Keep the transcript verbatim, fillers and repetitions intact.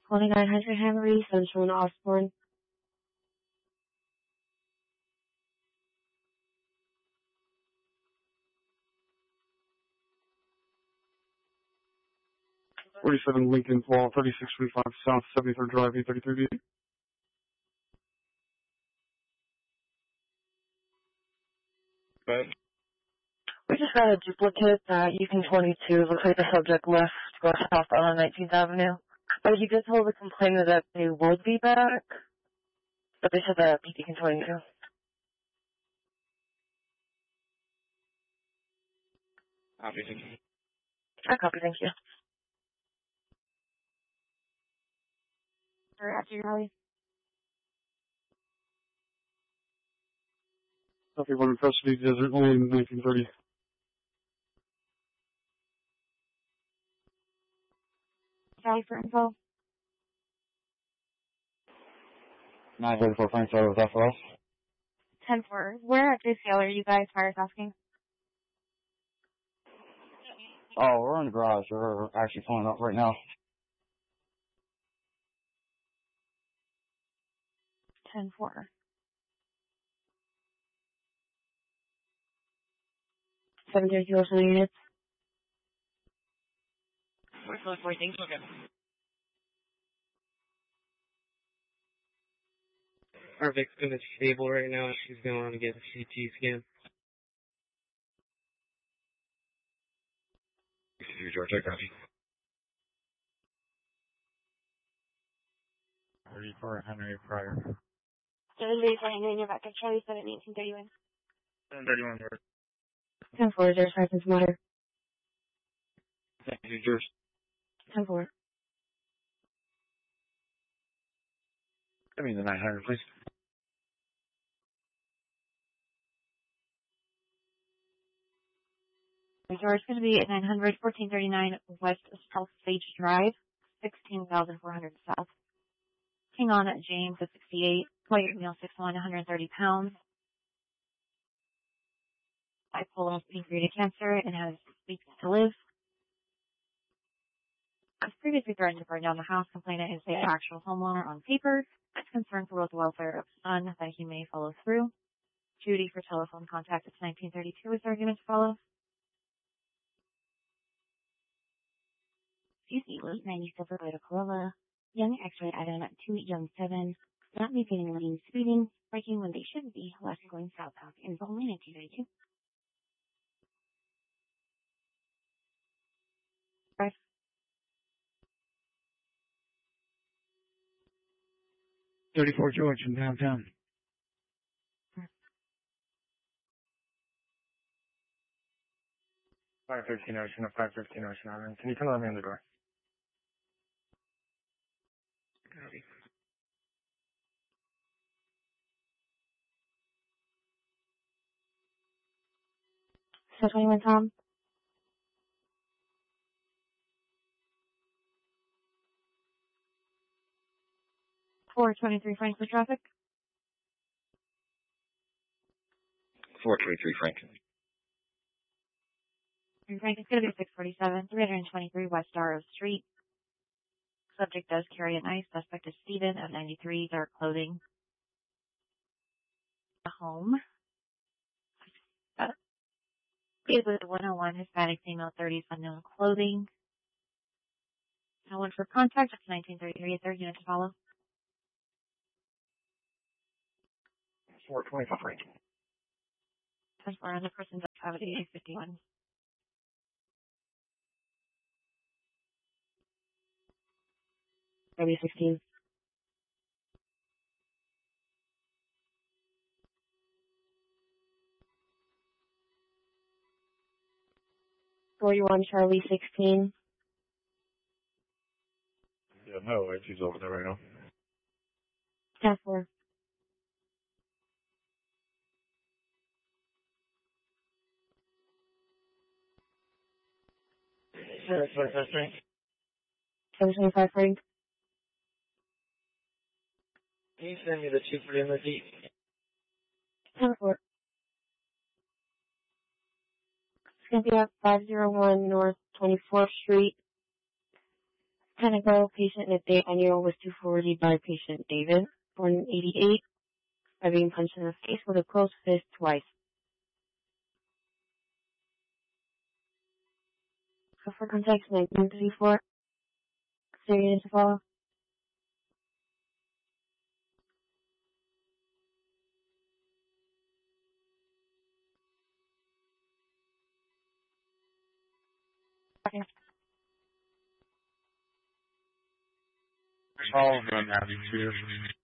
twenty-nine hundred Henry, Central and Osborne. forty-seven Lincoln Wall, thirty-six forty-five South seventy-third Drive, eight thirty-three B. But We just got a duplicate, uh, U P twenty-two. Looks like the subject left to go southbound on nineteenth Avenue. But he did tell the complainer that they would be back. But they said that Beacon twenty-two. copy, thank you. I copy, thank you. Or after your rally. Copy one in custody, Desert Lane, nineteen thirty. Sorry for info. nine thirty-four Frank, sorry, was that for us? ten four. Where at J C L are you guys? Fire's asking. Oh, we're in the garage. We're actually pulling up right now. ten four. seven zero zero for the units. We're close for things. Okay. Our victim is stable right now. She's going to get a C T scan. George, I copy. thirty-four Henry Pryor. Everybody's saying in your back of Charlie seven eighteen thirty-one. seven thirty-one, George. ten four, there's Sergeant's motor. Thank you, George. ten four. Give me the nine hundred, please. George, going to be at nine hundred, fourteen thirty-nine West South Sage Drive, sixteen thousand four hundred South. Hang on at James at sixty-eight, player meal six one, one hundred thirty pounds. Bipolar pancreatic cancer and has weeks to live. As previously threatened to burn down the house, complainant is the actual homeowner on paper. It's concerned for both the welfare of son that he may follow through. Judy for telephone contact at nineteen thirty-two is argument to follow. Excuse me, late ninety-seven Toyota Corolla, young X-ray item at two young seven, not maintaining lane speeding, braking when they shouldn't be, last going southbound, and only nineteen thirty-two. Right. thirty-four George in downtown. five fifteen Ocean, five fifteen Ocean Island. Can you come let me in the door? Copy. So twenty-one Tom. four twenty-three Franklin traffic. four twenty-three Franklin. Frank, it's going to be six forty-seven, three twenty-three West Darrow Street. Subject does carry a knife. Suspect is Steven of ninety-three, dark clothing. A home. Uh, is with one oh one Hispanic female thirties unknown clothing. No one for contact. It's nineteen thirty-three. Is there a unit to follow? four twenty-five Franklin. ten four on the person's activity, eight fifty-one. W sixteen. forty-one Charlie sixteen. Yeah, no way. She's over there right now. ten four. Sure, sorry, sorry, sorry. seven twenty-five Frank. Can you send me the two for the M O D? ten four. It's going to be at five oh one North twenty-fourth Street. Technical patient Nathaniel Annual was two forty by patient David, born in eighty-eight, by being punched in the face with a closed fist twice. So for context, nineteen thirty-four, serious to follow. Okay. All of them have you too.